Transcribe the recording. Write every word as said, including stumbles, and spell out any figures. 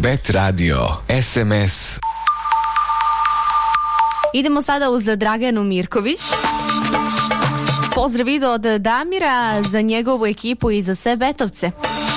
Bet Radio, es em es. Idemo sada uz Draganu Mirković. Pozdrav ide od Damira za njegovu ekipu i za sve betovce.